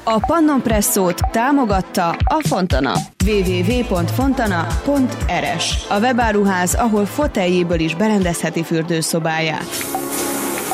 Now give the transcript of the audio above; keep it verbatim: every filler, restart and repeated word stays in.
A Pannon Presszót támogatta a Fontana. double-u double-u double-u pont fontana pont r s. A webáruház, ahol foteljéből is berendezheti fürdőszobáját.